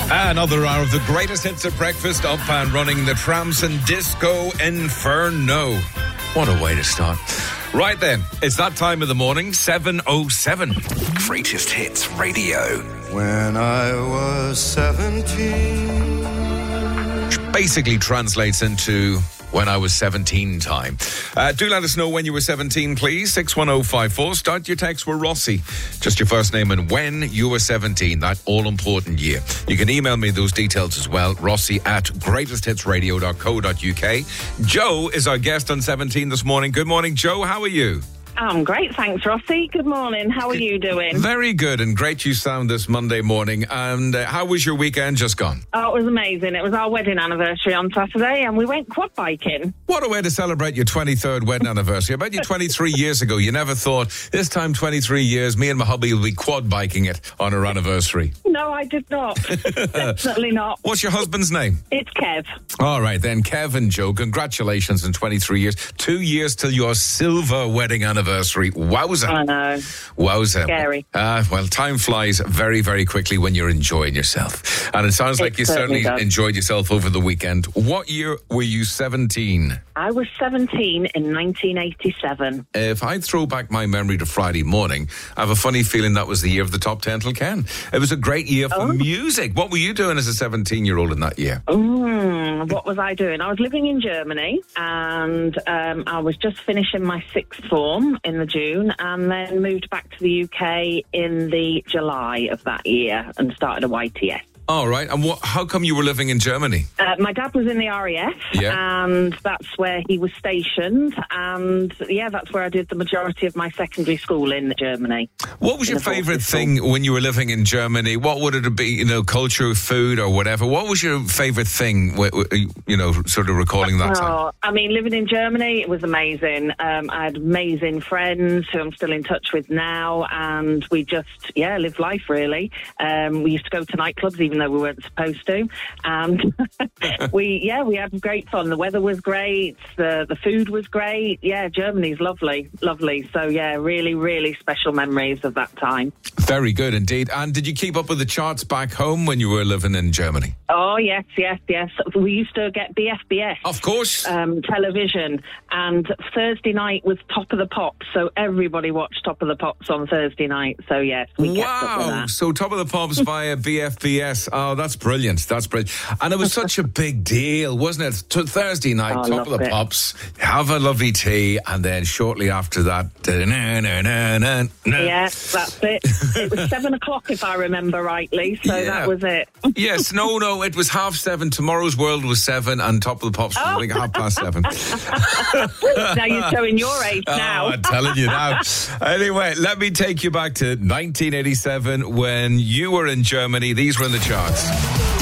Another hour of the greatest hits at breakfast, up and running the Tramps and Disco Inferno. What a way to start. Right then, it's that time of the morning, 7:07. Greatest Hits Radio. When I was 17. Which basically translates into when I was 17 time. Do let us know when you were 17, please. 61054. Start your text with Rossi. Just your first name and when you were 17. That all-important year. You can email me those details as well. Rossi@greatesthitsradio.co.uk. Joe is our guest on 17 this morning. Good morning, Joe. How are you? I'm great, thanks, Rossi. Good morning. How are you doing? Very good, and great you sound this Monday morning. And how was your weekend just gone? Oh, it was amazing. It was our wedding anniversary on Saturday, and we went quad biking. What a way to celebrate your 23rd wedding anniversary. About you 23 years ago, you never thought, this time 23 years, me and my hubby will be quad biking it on our anniversary. No, I did not. Definitely not. What's your husband's name? It's Kev. All right, then, Kev and Joe, congratulations on 23 years. 2 years till your silver wedding anniversary. Wowza. I know. Wowza. Scary. Well, time flies very, very quickly when you're enjoying yourself. And it sounds like you certainly enjoyed yourself over the weekend. What year were you 17? I was 17 in 1987. If I throw back my memory to Friday morning, I have a funny feeling that was the year of the top 10 till Ken. It was a great year for music. What were you doing as a 17-year-old in that year? What was I doing? I was living in Germany, and I was just finishing my sixth form in the June, and then moved back to the UK in the July of that year and started a YTS. All right. And how come you were living in Germany? My dad was in the RAF, and that's where he was stationed. And, that's where I did the majority of my secondary school in Germany. What was your favourite thing when you were living in Germany? What would it be, culture, food or whatever? What was your favourite thing, sort of recalling that time? I mean, living in Germany, it was amazing. I had amazing friends who I'm still in touch with now. And we just, lived life, really. We used to go to nightclubs, even though we weren't supposed to, and we had great fun. The weather was great, the food was great. Germany's lovely. So really, really special memories of that time. Very good indeed. And did you keep up with the charts back home when you were living in Germany? Oh yes. We used to get BFBS, of course, television, and Thursday night was Top of the Pops, so everybody watched Top of the Pops on Thursday night. So yes, we kept up with that. So Top of the Pops via BFBS. Oh, that's brilliant. And it was such a big deal, wasn't it? Thursday night, Top of the Pops, have a lovely tea, and then shortly after that, yes, that's it. It was 7:00 if I remember rightly, so that was it. Yes, no, it was 7:30. Tomorrow's World was 7, and Top of the Pops was like 7:30. Now you're showing your age now. I'm telling you now. Anyway, let me take you back to 1987 when you were in Germany. These were in the charts.